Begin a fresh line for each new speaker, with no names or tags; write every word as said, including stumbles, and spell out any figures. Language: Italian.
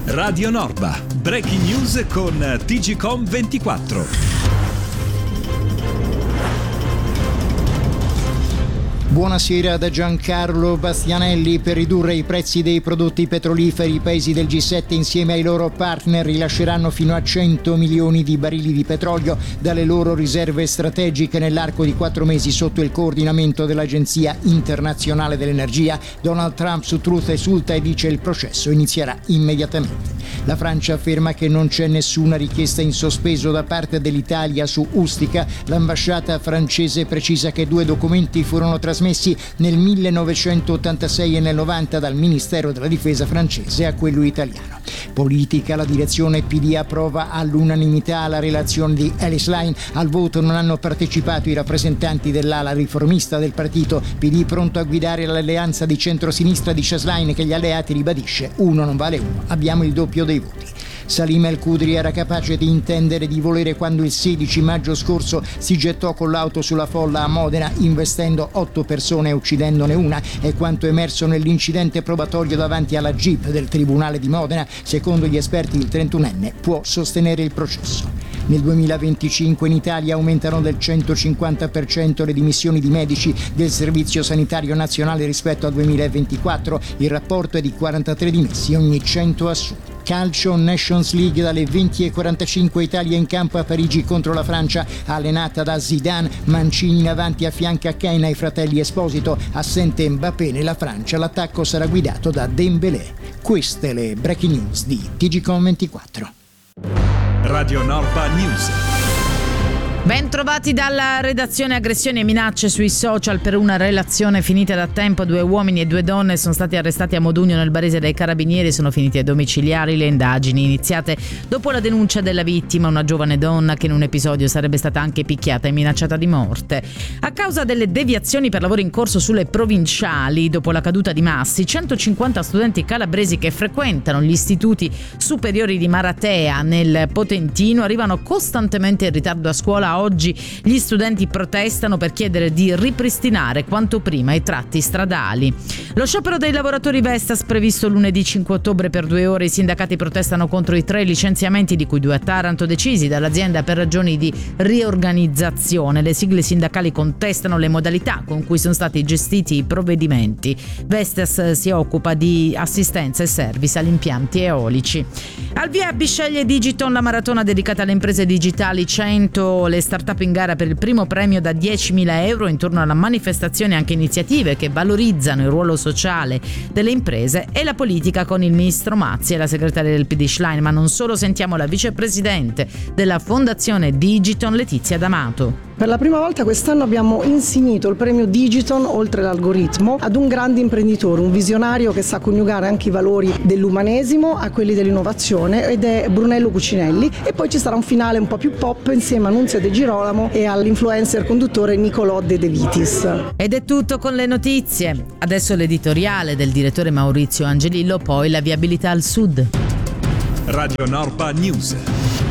Radio Norba, breaking news con T G Com ventiquattro.
Buonasera da Giancarlo Bastianelli. Per ridurre i prezzi dei prodotti petroliferi, i paesi del G sette insieme ai loro partner rilasceranno fino a cento milioni di barili di petrolio dalle loro riserve strategiche nell'arco di quattro mesi sotto il coordinamento dell'Agenzia Internazionale dell'Energia. Donald Trump su Truth esulta e dice il processo inizierà immediatamente. La Francia afferma che non c'è nessuna richiesta in sospeso da parte dell'Italia su Ustica. L'ambasciata francese precisa che due documenti furono trasmessi nel millenovecentottantasei e nel novanta dal Ministero della Difesa francese a quello italiano. Politica, la direzione P D approva all'unanimità la relazione di Ellis Line. Al voto non hanno partecipato i rappresentanti dell'ala riformista del partito. P D pronto a guidare l'alleanza di centrosinistra di Schlein, che gli alleati ribadisce: uno non vale uno, abbiamo il doppio dei voti. Salim El Kudri era capace di intendere di volere quando il sedici maggio scorso si gettò con l'auto sulla folla a Modena, investendo otto persone e uccidendone una. È quanto emerso nell'incidente probatorio davanti alla Jeep del Tribunale di Modena. Secondo gli esperti il trentunenne può sostenere il processo. Nel duemilaventicinque in Italia aumentano del centocinquanta per cento le dimissioni di medici del Servizio Sanitario Nazionale rispetto al duemilaventiquattro. Il rapporto è di quarantatré dimessi ogni cento assunti. Calcio, Nations League, dalle venti e quarantacinque Italia in campo a Parigi contro la Francia, allenata da Zidane. Mancini in avanti affianca Kane ai fratelli Esposito, assente Mbappé nella Francia. L'attacco sarà guidato da Dembélé. Queste le breaking news di T G Com ventiquattro.
Radio Norba News.
Ben trovati dalla redazione. Aggressioni e minacce sui social per una relazione finita da tempo. Due uomini e due donne sono stati arrestati a Modugno nel Barese dai carabinieri. Sono finiti ai domiciliari le indagini iniziate dopo la denuncia della vittima, una giovane donna che in un episodio sarebbe stata anche picchiata e minacciata di morte. A causa delle deviazioni per lavoro in corso sulle provinciali dopo la caduta di Massi, centocinquanta studenti calabresi che frequentano gli istituti superiori di Maratea nel Potentino arrivano costantemente in ritardo a scuola. Oggi gli studenti protestano per chiedere di ripristinare quanto prima i tratti stradali. Lo sciopero dei lavoratori Vestas previsto lunedì cinque ottobre per due ore. I sindacati protestano contro i tre licenziamenti, di cui due a Taranto, decisi dall'azienda per ragioni di riorganizzazione. Le sigle sindacali contestano le modalità con cui sono stati gestiti i provvedimenti. Vestas si occupa di assistenza e service agli impianti eolici. Al via Bisceglie Digiton, la maratona dedicata alle imprese digitali. Cento le start-up in gara per il primo premio da diecimila euro. Intorno alla manifestazione anche iniziative che valorizzano il ruolo sociale delle imprese e la politica, con il ministro Mazzi e la segretaria del P D Schlein. Ma non solo, sentiamo la vicepresidente della Fondazione Digiton, Letizia D'Amato.
Per la prima volta quest'anno abbiamo insignito il premio Digiton, oltre l'algoritmo, ad un grande imprenditore, un visionario che sa coniugare anche i valori dell'umanesimo a quelli dell'innovazione, ed è Brunello Cucinelli. E poi ci sarà un finale un po' più pop insieme a Nunzia De Girolamo e all'influencer conduttore Nicolò De De Vitis.
Ed è tutto con le notizie. Adesso l'editoriale del direttore Maurizio Angelillo, poi la viabilità al sud.
Radio Norba News.